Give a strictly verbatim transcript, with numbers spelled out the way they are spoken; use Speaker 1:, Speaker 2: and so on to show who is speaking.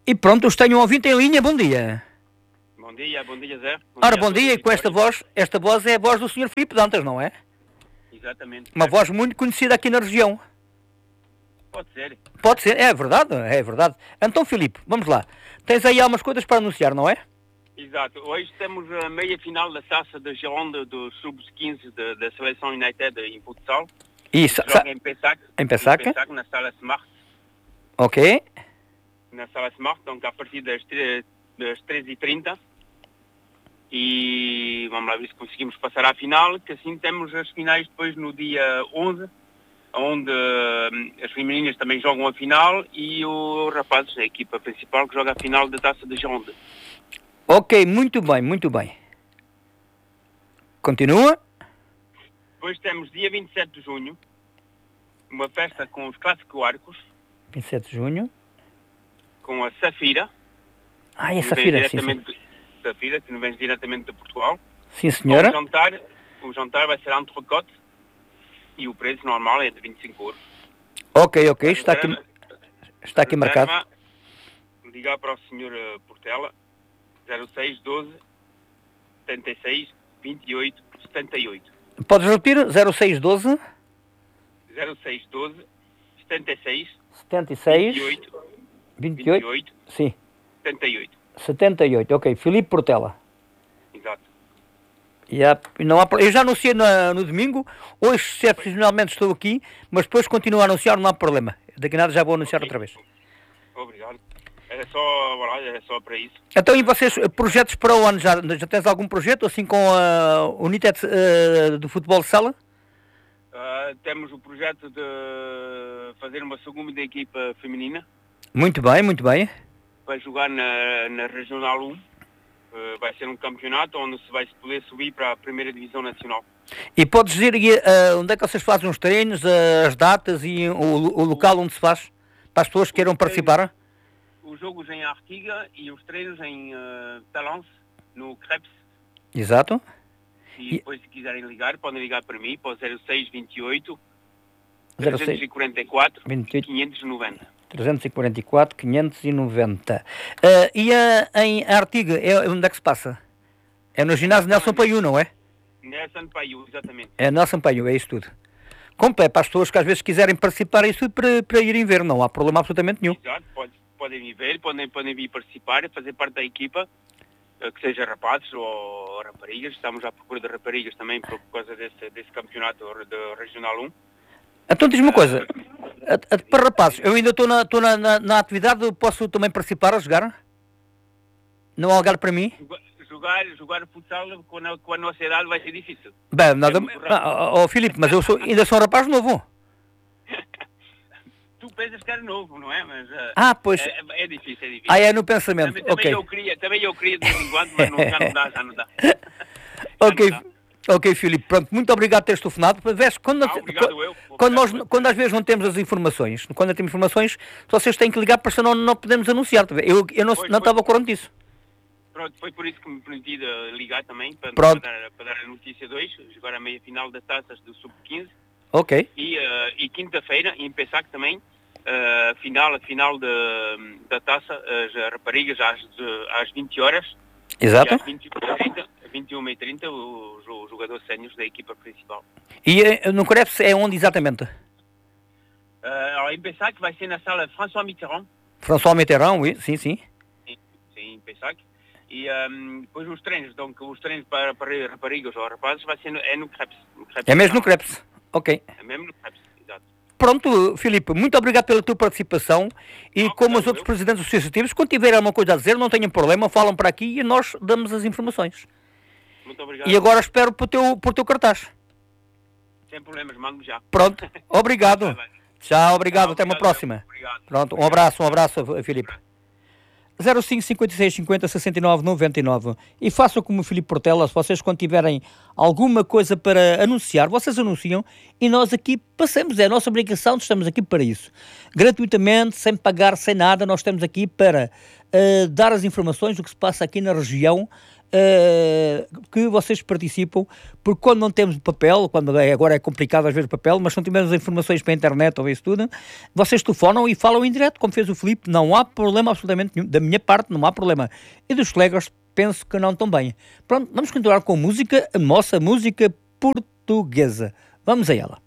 Speaker 1: E pronto, os tenho um ouvinte em linha, bom dia.
Speaker 2: Bom dia, bom dia, Zé. Bom
Speaker 1: Ora,
Speaker 2: dia,
Speaker 1: bom dia, e com esta
Speaker 2: Vitória.
Speaker 1: voz, esta voz é a voz do senhor Filipe Dantas, não é?
Speaker 2: Exatamente.
Speaker 1: Uma voz muito conhecida aqui na região.
Speaker 2: Pode ser.
Speaker 1: Pode ser, é verdade, é verdade. Então, Filipe, vamos lá. Tens aí algumas coisas para anunciar, não é?
Speaker 2: Exato. Hoje temos a meia final da taça da Gironde do sub quinze da, da Seleção United em futsal.
Speaker 1: Isso.
Speaker 2: Joga em Pessac.
Speaker 1: Em Pessac?
Speaker 2: Em Pessac, na sala Smart.
Speaker 1: Ok.
Speaker 2: Na sala Smart, então a partir das, das treze e trinta. E vamos lá ver se conseguimos passar à final, que assim temos as finais depois no dia onze, onde hum, as femininas também jogam a final e os rapazes, a equipa principal, que joga a final da taça da Gironde.
Speaker 1: Ok, muito bem, muito bem. Continua.
Speaker 2: Depois temos dia vinte e sete de junho, uma festa com os Clássico Arcos,
Speaker 1: vinte e sete de junho.
Speaker 2: com a Safira.
Speaker 1: Ah, é
Speaker 2: que
Speaker 1: Safira,
Speaker 2: vem
Speaker 1: sim, sim.
Speaker 2: diretamente de- Safira, que nos vem diretamente de Portugal.
Speaker 1: Sim, senhora.
Speaker 2: O jantar, o jantar vai ser entrecote e o preço normal é de vinte e cinco euros.
Speaker 1: Ok, ok, está aqui,
Speaker 2: Reserva-
Speaker 1: está aqui marcado.
Speaker 2: reserva, ligar para o senhor eh, Portela, zero seis doze setenta e seis vinte e oito setenta e oito.
Speaker 1: Podes repetir? zero seis doze
Speaker 2: zero seis doze setenta e seis
Speaker 1: setenta e seis
Speaker 2: vinte e oito
Speaker 1: vinte
Speaker 2: vinte
Speaker 1: e
Speaker 2: e
Speaker 1: oito
Speaker 2: oito
Speaker 1: Sim,
Speaker 2: setenta e oito.
Speaker 1: setenta e oito. Ok, Filipe Portela.
Speaker 2: Exato.
Speaker 1: Yeah, não há, pro- eu já anunciei na- no domingo, hoje excepcionalmente estou aqui, mas depois continuo a anunciar, não há problema. Daqui a nada já vou anunciar
Speaker 2: Ok.
Speaker 1: outra vez.
Speaker 2: Obrigado. Era só, voilà, era só para isso.
Speaker 1: Então, e vocês, eh, projetos para o ano? Já, já tens algum projeto, assim com a United eh, do Futebol de Sala?
Speaker 2: Ah, temos o projeto de fazer uma segunda equipa feminina.
Speaker 1: Muito bem, muito bem.
Speaker 2: Vai jogar na, na Regional um. Uh, vai ser um campeonato onde se vai poder subir para a primeira divisão nacional.
Speaker 1: E podes dizer eh, onde é que vocês fazem os treinos, eh, as datas e o, o local onde se faz, para as pessoas que queiram participar?
Speaker 2: Os jogos em Artiga e os treinos em uh, Talence, no Krebs.
Speaker 1: Exato.
Speaker 2: E
Speaker 1: E-
Speaker 2: depois, se quiserem ligar, podem ligar para mim, para o zero seis vinte e oito
Speaker 1: zero seis
Speaker 2: trezentos e quarenta e quatro
Speaker 1: vinte e oito
Speaker 2: quinhentos e noventa.
Speaker 1: trezentos e quarenta e quatro quinhentos e noventa. Eh, e a, em Artiga, é, onde é que se passa? É no ginásio Nelson Paiu, não é?
Speaker 2: Nelson Paiu, exatamente.
Speaker 1: É Nelson Paiu, é isso tudo. Compre para as pessoas que às vezes quiserem participar, é isso tudo para, para irem ver, não há problema absolutamente nenhum.
Speaker 2: Exato, pode, podem vir ver, podem, podem vir participar, fazer parte da equipa, uh, que seja rapazes ou raparigas. Estamos à procura de raparigas também por causa desse, desse campeonato de Regional um.
Speaker 1: Então diz-me uma coisa, a- a- para rapazes, eu ainda estou na, estou na, na, na atividade, eu posso também participar a jogar? Não há lugar para mim?
Speaker 2: Jogar, jogar futsal com a, com a nossa idade vai ser difícil.
Speaker 1: Bem, nada.
Speaker 2: É muito
Speaker 1: Ah, oh, Filipe, mas eu sou, ainda sou um rapaz novo.
Speaker 2: Tu pensas que era novo, não é? Mas uh,
Speaker 1: Ah, pois.
Speaker 2: é, é difícil, é difícil.
Speaker 1: Ah, é no pensamento.
Speaker 2: também, também,
Speaker 1: Ok.
Speaker 2: eu queria, também eu queria de vez em quando, mas não, já não dá, já não dá.
Speaker 1: Ok,
Speaker 2: Já não
Speaker 1: ok, Filipe. Pronto, muito obrigado por teres telefonado. Vês, quando,
Speaker 2: Ah, obrigado
Speaker 1: quando,
Speaker 2: eu.
Speaker 1: quando nós,
Speaker 2: Obrigado.
Speaker 1: quando às vezes não temos as informações, quando não temos informações, vocês têm que ligar para senão não podemos anunciar. tá a ver? Eu, eu não
Speaker 2: Pois,
Speaker 1: não
Speaker 2: pois.
Speaker 1: estava ao corrente disso.
Speaker 2: Pronto, foi por isso que me permiti de ligar também, para,
Speaker 1: Pronto.
Speaker 2: para, dar, para dar a notícia de hoje, jogar a meia final das taças do sub quinze.
Speaker 1: Ok.
Speaker 2: E, uh, e quinta-feira, em Pessac também, uh, final, a final de, da taça, as raparigas às, de- às vinte horas.
Speaker 1: Exato.
Speaker 2: E às vinte e uma e trinta, vinte e uma e trinta, os, os jogadores séniores da equipa principal.
Speaker 1: E eh, no Crepes é onde exatamente?
Speaker 2: Uh, em Pessac vai ser na sala François Mitterrand,
Speaker 1: François Mitterrand, oui, sim, sim.
Speaker 2: sim, sim, em Pessac. E um, depois os treinos, então os treinos para, para raparigas ou rapazes vai ser no, é no Krebs. no Krebs
Speaker 1: É mesmo no
Speaker 2: não,
Speaker 1: Crepes. Ok.
Speaker 2: É mesmo no Krebs, exato.
Speaker 1: Pronto, Filipe, muito obrigado pela tua participação e
Speaker 2: Não,
Speaker 1: como os
Speaker 2: obrigado
Speaker 1: outros
Speaker 2: eu.
Speaker 1: presidentes associativos, quando tiverem alguma coisa a dizer, não tenham problema, falam para aqui e nós damos as informações.
Speaker 2: Muito obrigado.
Speaker 1: E agora espero por teu, por teu cartaz.
Speaker 2: Sem problemas, mando já.
Speaker 1: Pronto, obrigado.
Speaker 2: Tá bem.
Speaker 1: Tchau, obrigado,
Speaker 2: Tá,
Speaker 1: até uma
Speaker 2: obrigado,
Speaker 1: próxima.
Speaker 2: Obrigado.
Speaker 1: Pronto, um abraço, um abraço, Filipe. zero cinco cinquenta e seis cinquenta sessenta e nove noventa e nove. E façam como o Filipe Portela, se vocês quando tiverem alguma coisa para anunciar, vocês anunciam e nós aqui passamos, é a nossa obrigação, estamos aqui para isso. Gratuitamente, sem pagar, sem nada, nós estamos aqui para uh, dar as informações do que se passa aqui na região, uh, que vocês participam, porque quando não temos papel, quando é, agora é complicado às vezes o papel, mas se não tivermos informações para a internet ou isso tudo, vocês telefonam e falam em direto, como fez o Filipe, não há problema absolutamente nenhum, da minha parte não há problema, e dos colegas penso que não também. Pronto, vamos continuar com música, a nossa música portuguesa. Vamos a ela.